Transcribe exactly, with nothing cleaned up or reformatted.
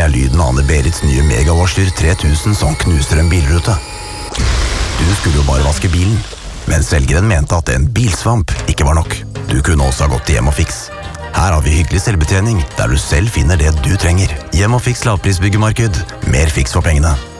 er lyden av Anne-Berits nye Megawasher tre tusen som knuser en bilrute. Du skulle jo bare vaske bilen, men selgeren mente at en bilsvamp ikke var nok. Du kunne også ha gått til Hjem og Fiks. Her har vi hyggelig selvbetjening, der du selv finner det du trenger. Hjem og Fiks lavprisbyggemarked. Mer fiks for pengene.